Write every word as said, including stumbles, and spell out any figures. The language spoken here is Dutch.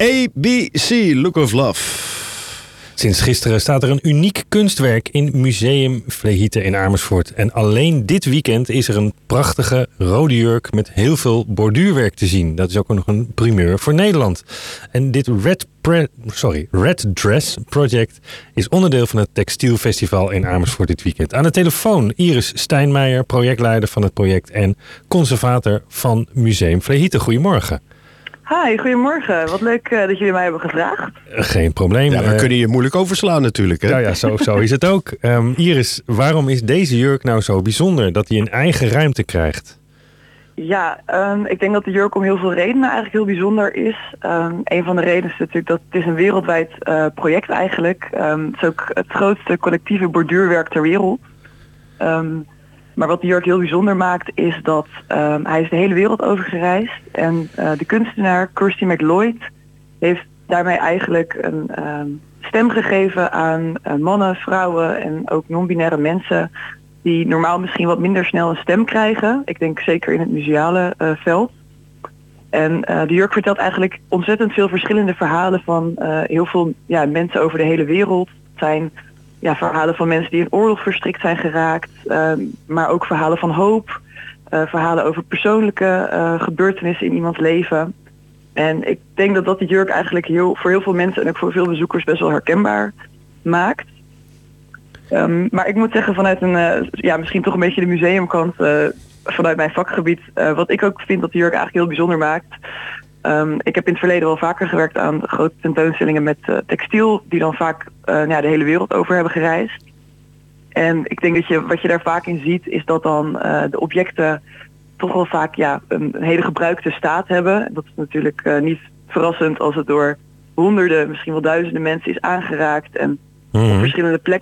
A B C, Look of Love. Sinds gisteren staat er een uniek kunstwerk in Museum Vlehite in Amersfoort. En alleen dit weekend is er een prachtige rode jurk met heel veel borduurwerk te zien. Dat is ook nog een primeur voor Nederland. En dit Red, Pre- sorry, Red Dress Project is onderdeel van het Textielfestival in Amersfoort dit weekend. Aan de telefoon Iris Steinmeijer, projectleider van het project en conservator van Museum Vlehite. Goedemorgen. Hi, goedemorgen. Wat leuk uh, dat jullie mij hebben gevraagd. Geen probleem. Ja, we uh, kunnen je moeilijk overslaan natuurlijk. Hè? Nou ja, zo, zo is het ook. Um, Iris, waarom is deze jurk nou zo bijzonder dat hij een eigen ruimte krijgt? Ja, um, ik denk dat de jurk om heel veel redenen eigenlijk heel bijzonder is. Um, een van de redenen is natuurlijk dat het is een wereldwijd uh, project eigenlijk. Um, het is ook het grootste collectieve borduurwerk ter wereld. Um, Maar wat de jurk heel bijzonder maakt is dat um, hij is de hele wereld over gereisd. En uh, de kunstenaar Kirsty McLeod heeft daarmee eigenlijk een um, stem gegeven aan uh, mannen, vrouwen en ook non-binaire mensen die normaal misschien wat minder snel een stem krijgen. Ik denk zeker in het museale uh, veld. En uh, de jurk vertelt eigenlijk ontzettend veel verschillende verhalen van uh, heel veel ja, mensen over de hele wereld. Het zijn Ja, verhalen van mensen die in oorlog verstrikt zijn geraakt, uh, maar ook verhalen van hoop, uh, verhalen over persoonlijke uh, gebeurtenissen in iemands leven. En ik denk dat dat de jurk eigenlijk heel, voor heel veel mensen en ook voor veel bezoekers best wel herkenbaar maakt. Um, maar ik moet zeggen vanuit een, uh, ja, misschien toch een beetje de museumkant, uh, vanuit mijn vakgebied, uh, wat ik ook vind dat de jurk eigenlijk heel bijzonder maakt. Um, ik heb in het verleden wel vaker gewerkt aan grote tentoonstellingen met uh, textiel, die dan vaak uh, nou ja, de hele wereld over hebben gereisd. En ik denk dat je wat je daar vaak in ziet, is dat dan uh, de objecten toch wel vaak ja, een, een hele gebruikte staat hebben. Dat is natuurlijk uh, niet verrassend als het door honderden, misschien wel duizenden mensen is aangeraakt en mm-hmm. op verschillende plekken